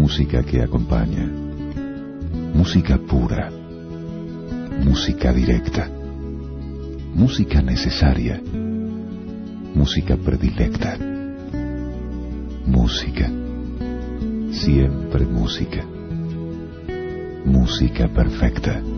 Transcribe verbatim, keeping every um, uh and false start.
música que acompaña, música pura, música directa, música necesaria, música predilecta, música, siempre música, música perfecta.